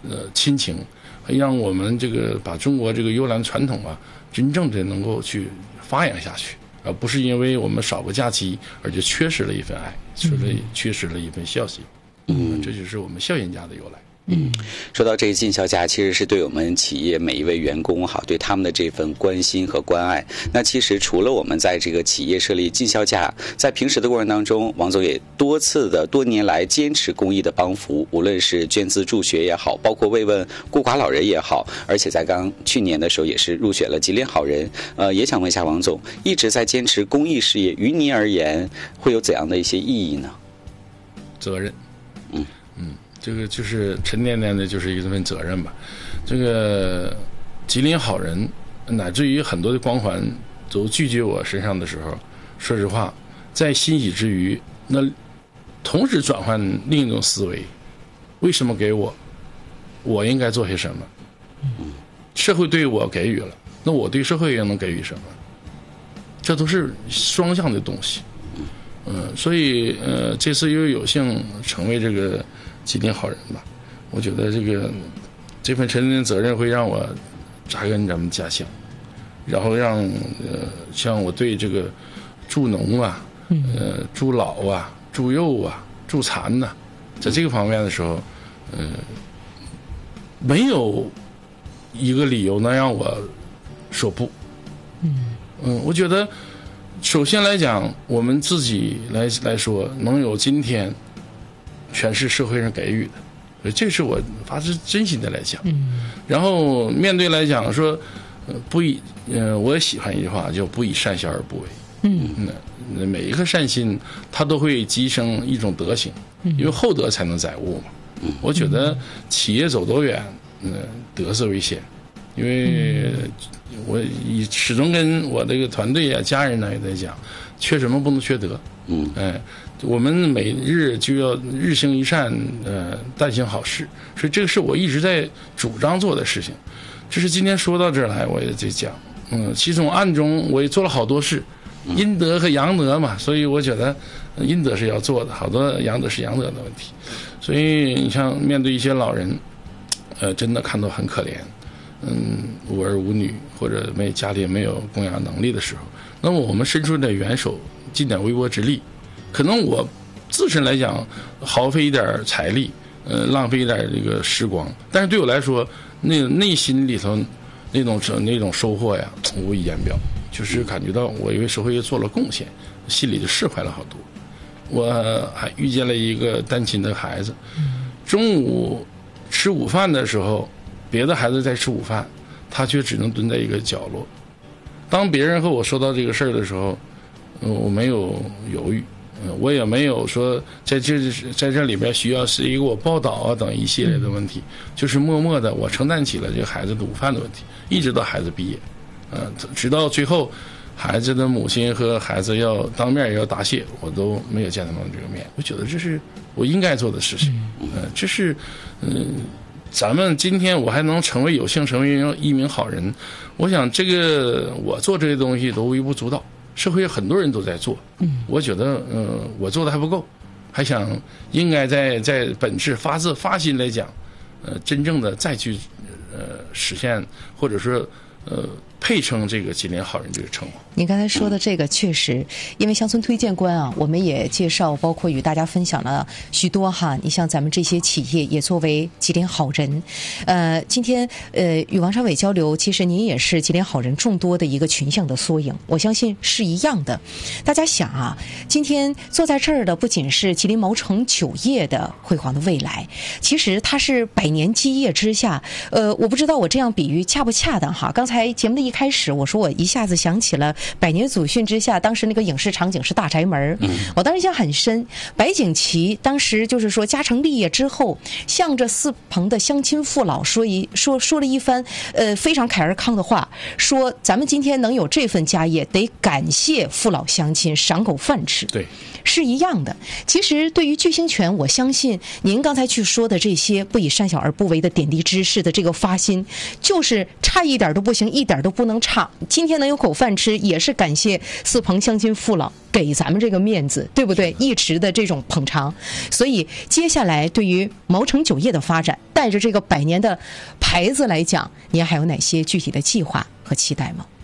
亲情，让我们这个把中国这个优良传统啊，真正的能够去发扬下去，而不是因为我们少个假期而就缺失了一份爱，缺失了一份孝心。这就是我们孝严家的由来。 说到这个尽孝假，其实是对我们企业每一位员工对他们的这份关心和关爱。那其实除了我们在这个企业设立尽孝假，在平时的过程当中，王总也多年来坚持公益的帮扶，无论是捐资助学也好，包括慰问孤寡老人也好，而且在去年的时候也是入选了吉林好人。也想问一下王总，一直在坚持公益事业，于您而言会有怎样的一些意义呢？ 责任。这个就是沉甸甸的，就是一份责任吧。这个吉林好人，乃至于很多的光环都聚集我身上的时候，说实话，在欣喜之余，那同时转换另一种思维，为什么给我？我应该做些什么？社会对我给予了，那我对社会也能给予什么？这都是双向的东西。所以这次又有幸成为这个吉林好人吧，我觉得这份沉甸的责任会让我扎根咱们家乡，然后让像我对这个助农啊、助老啊、助幼啊、助残呐，在这个方面的时候，没有一个理由能让我说不。我觉得首先来讲，我们自己来说，能有今天，全是社会上给予的，所以这是我发自真心的来讲。然后面对来讲说，我也喜欢一句话，叫不以善小而不为。每一颗善心，它都会积生一种德行，因为厚德才能载物嘛。我觉得企业走多远，德色为先，因为我始终跟我这个团队啊、家人呢也在讲，缺什么不能缺德。我们每日就要日行一善，但行好事，所以这个是我一直在主张做的事情。这是今天说到这儿来，我也在讲。其中暗中我也做了好多事，阴德和阳德嘛，所以我觉得阴德是要做的，好多阳德是阳德的问题。所以你像面对一些老人，真的看到很可怜。无儿无女，或者家里没有供养能力的时候，那么我们伸出点援手，尽点微薄之力。可能我自身来讲，耗费一点财力，浪费一点这个时光，但是对我来说，那内心里头那种收获呀，无以言表。就是感觉到我为社会做了贡献，心里就释怀了好多。我还遇见了一个单亲的孩子，中午吃午饭的时候，别的孩子在吃午饭，他却只能蹲在一个角落。当别人和我说到这个事儿的时候，我没有犹豫，我也没有说在这里边需要谁给我报道啊等一系列的问题，就是默默的我承担起了这个孩子的午饭的问题，一直到孩子毕业，直到最后孩子的母亲和孩子要当面也要答谢，我都没有见他们这个面。我觉得这是我应该做的事情。这是咱们今天我还能有幸成为一名好人，我想这个我做这些东西都微不足道，社会很多人都在做。我觉得我做的还不够，还想应该在本质发心来讲，真正的再去实现，或者说配称这个吉林好人这个称号。 你刚才说的这个确实，因为乡村推荐官啊，我们也介绍，包括与大家分享了许多哈。你像咱们这些企业也作为吉林好人，今天与王朝伟交流，其实您也是吉林好人众多的一个群像的缩影，我相信是一样的。大家想啊，今天坐在这儿的不仅是吉林毛城酒业的辉煌的未来，其实它是百年基业之下。我不知道我这样比喻恰不恰当哈。刚才节目的一开始，我说我一下子想起了百年祖训之下，当时那个影视场景是大宅门，我当时印象很深。白景琦当时就是说家成立业之后，向着四朋的乡亲父老说了一番非常凯尔康的话，说咱们今天能有这份家业，得感谢父老乡亲赏口饭吃。 对， 是一样的。其实对于巨星泉，我相信您刚才去说的这些不以善小而不为的点滴之事的这个发心，就是差一点都不行，一点都不能差。今天能有口饭吃，也是感谢四朋乡亲父老给咱们这个面子，对不对？一直的这种捧场。所以接下来对于毛城酒业的发展，带着这个100年的牌子来讲，您还有哪些具体的计划和期待吗？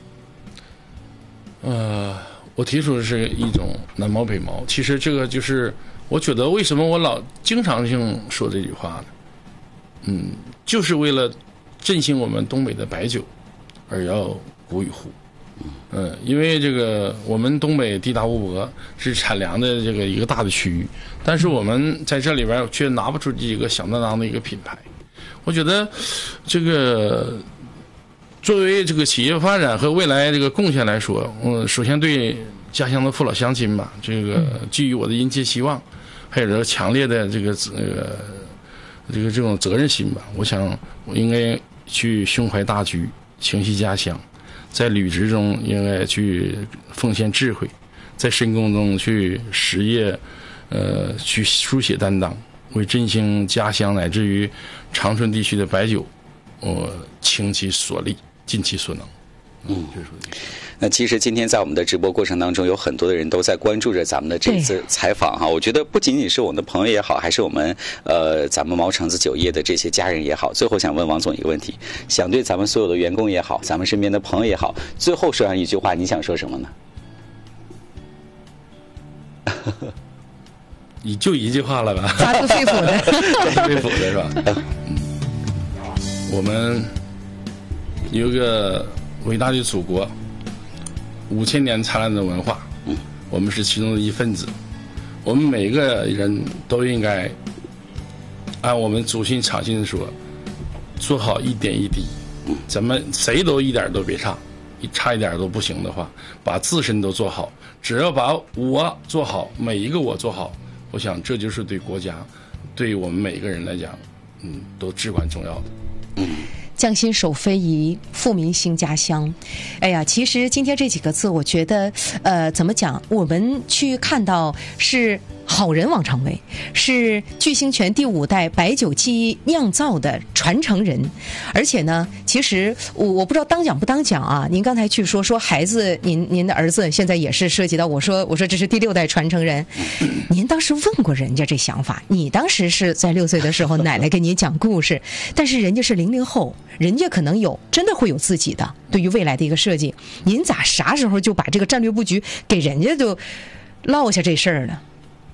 我提出的是一种南毛北毛，其实这个就是我觉得为什么我老经常性说这句话呢？就是为了振兴我们东北的白酒而要鼓与呼。因为这个我们东北地大物博，是产粮的这个一个大的区域，但是我们在这里边却拿不出一个响当当的一个品牌。我觉得这个作为这个企业发展和未来这个贡献来说，首先对家乡的父老乡亲吧，这个寄予我的殷切希望，还有这个强烈的这种责任心吧。我想我应该去胸怀大局，情系家乡，在履职中应该去奉献智慧，在深宫中去实业，去书写担当，为振兴家乡乃至于长春地区的白酒，倾其所力，尽其所能。 那其实今天在我们的直播过程当中，有很多的人都在关注着咱们的这次采访哈。我觉得不仅仅是我们的朋友也好，还是我们咱们毛城子酒业的这些家人也好。最后想问王总一个问题，想对咱们所有的员工也好，咱们身边的朋友也好，最后说上一句话，你想说什么呢？ 你就一句话了吧？ 发自肺腑的， 发自肺腑的是吧？我们有一个伟大的祖国，5000年灿烂的文化，我们是其中的一份子。我们每个人都应该按我们祖训常训说，做好一点一滴。咱们谁都一点都别差，差一点都不行的话，把自身都做好。只要把我做好，每一个我做好，我想这就是对国家，对我们每个人来讲，都至关重要的。 匠心守非遗，富民兴家乡。哎呀，其实今天这几个字，我觉得，怎么讲？我们去看到是好人王长卫，是巨星泉第5代白酒技艺酿造的传承人。而且呢，其实我不知道当讲不当讲啊。您刚才去说孩子，您的儿子现在也是涉及到，我说这是第6代传承人。您当时问过人家这想法？你当时是在6岁的时候，奶奶给你讲故事，但是人家是00后。人家可能真的会有自己的对于未来的一个设计，您咋啥时候就把这个战略布局给人家就落下这事儿了？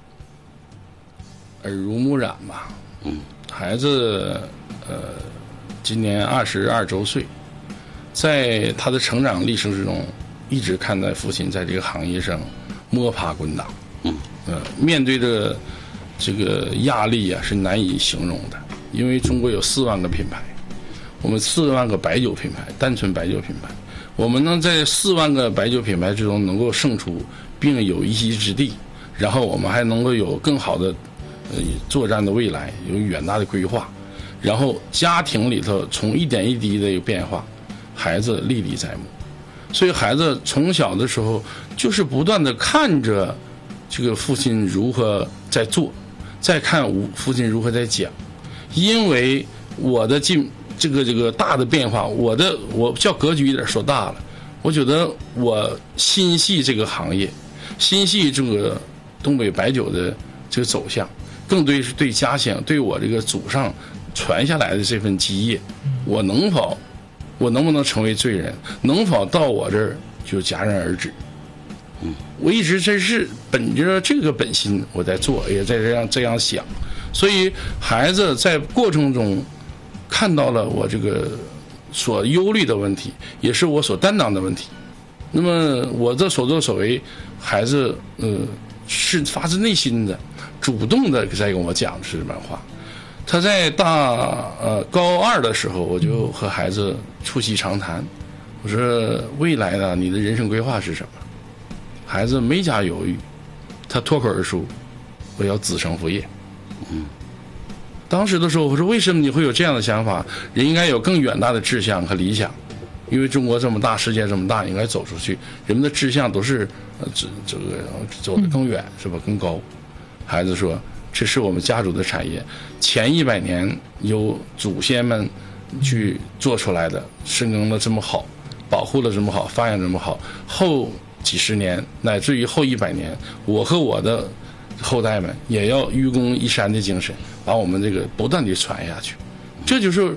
耳濡目染吧。孩子今年22周岁，在他的成长历程之中，一直看待父亲在这个行业上摸爬滚打。面对着这个压力啊，是难以形容的。因为中国有4万个品牌。我们4万个白酒品牌，单纯白酒品牌，我们能在4万个白酒品牌之中能够胜出，并有一席之地，然后我们还能够有更好的作战的未来，有远大的规划，然后家庭里头从一点一滴的有变化，孩子历历在目。所以孩子从小的时候就是不断的看着这个父亲如何在做，再看父亲如何在讲。因为我的这个大的变化，我叫格局一点说大了。我觉得我心系这个行业，心系这个东北白酒的这个走向，更对家乡，对我这个祖上传下来的这份基业，我能不能成为罪人，能否到我这儿就戛然而止。我一直真是本着这个本心我在做，也在这样想。所以孩子在过程中看到了我这个所忧虑的问题，也是我所担当的问题。那么我这所作所为，孩子是发自内心的、主动的在跟我讲这番话。他在高2的时候，我就和孩子促膝长谈，我说未来呢，你的人生规划是什么？孩子没加犹豫，他脱口而出，我要子承父业。当时的时候，我说为什么你会有这样的想法？人应该有更远大的志向和理想。 因为中国这么大，世界这么大，应该走出去。人们的志向都是这个走得更远，是吧？更高。孩子说，这是我们家族的产业，前100年由祖先们去做出来的，深耕的这么好，保护的这么好，发扬这么好，后几十年乃至于后100年，我和我的后代们也要愚公移山的精神，把我们这个不断地传下去。这就是